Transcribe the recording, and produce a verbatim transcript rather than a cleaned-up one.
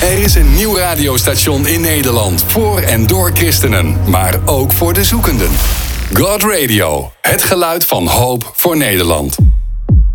Er is een nieuw radiostation in Nederland voor en door christenen, maar ook voor de zoekenden. God Radio, het geluid van hoop voor Nederland.